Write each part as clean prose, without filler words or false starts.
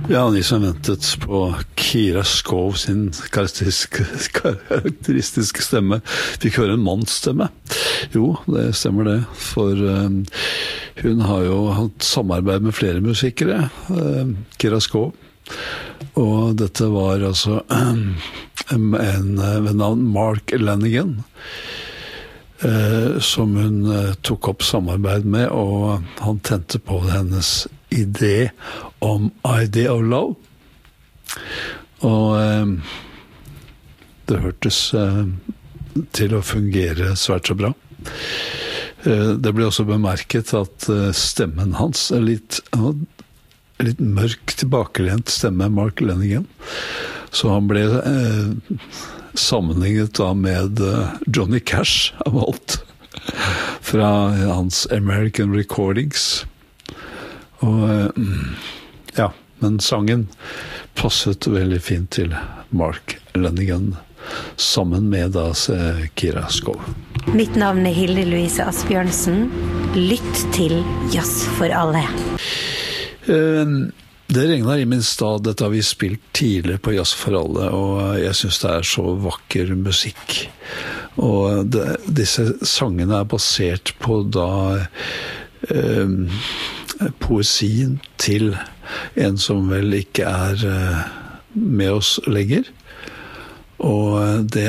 Ja, de som ventet på Kira Skov sin karakteristiske stemme fikk høre en mannsstemme. Jo, det stemmer det, for hun har jo hatt samarbeid med flere musikere, Kira Skov. Og dette var altså en ved navn Mark Lanigan, som hun tok opp samarbeid med, og han tente på hennes idé om Idea of Love. Og det hørtes til å fungere svært så bra. Det ble også bemerket at stemmen hans litt mørk, tilbakelent stemme, Mark Lanigan. Så han ble sammenlignet da med Johnny Cash av alt, fra hans American Recordings. Og ja, men sangen passet veldig fint til Mark Lanigan, sammen med da Kira Skov. Mitt navn Hilde Louise Asbjørnsen. Lytt til Jazz for alle. Det regner i min stad. Dette har vi spilt tidligere på Jazz for alle, og jeg synes det så vakker musikk. Og disse sangene basert på da poesien til en som vel ikke med oss lenger. Og det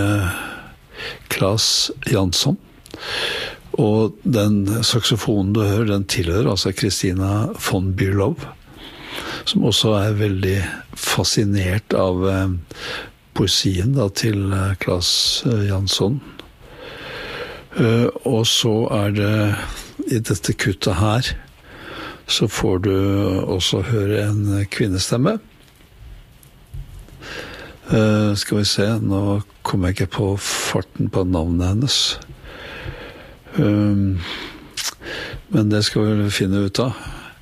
Claes Jansson. Og den saksofonen du hører, den tilhører altså Christina von Bülow, som også veldig fascinert av poesien da, til Claes Jansson. Og så det i dette kuttet her, så får du også høre en kvinnestemme. Skal vi se, nå kommer jeg ikke på farten på navnet hennes. Men det skal vi finne ut av.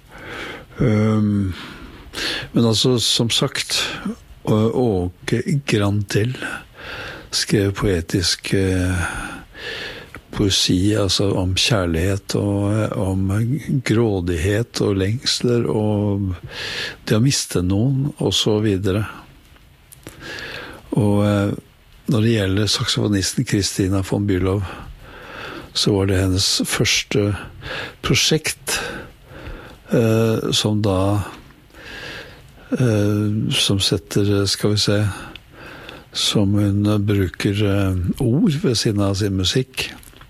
Men altså, som sagt, Åke Grandel skrev poetisk poesi, altså om kjærlighet og om grådighet og lengsler og det å miste noen og så videre. Og når det gjelder saksofonisten Christina von Bülow, så var det hennes første prosjekt som da som setter, skal vi se, som hun bruker ord ved siden av sin musikk.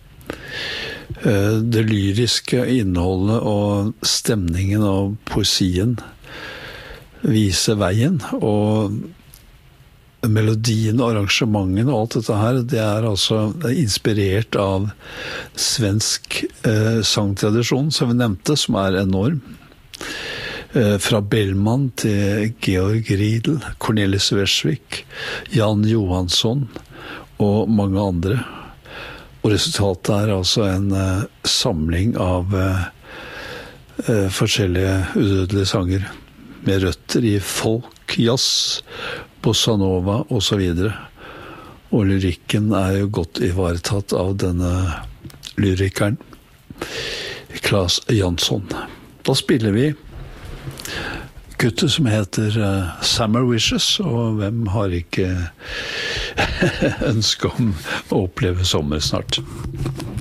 Det lyriske innholdet og stemningen og poesien viser veien, og melodien og arrangementet og alt dette her, det altså inspirert av svensk sangtradisjon, som vi nevnte, som enorm. Fra Bellman til Georg Riedel, Cornelis Vreeswijk, Jan Johansson og mange andre. Og resultatet altså en samling av forskjellige udødelige sanger med røtter i folk, jazz, bossa nova og så videre. Og lyrikken jo godt ivaretatt av denne lyrikeren, Claes Jansson. Da spiller vi kuttet som heter Summer Wishes, og hvem har ikke ønske om å oppleve sommer snart?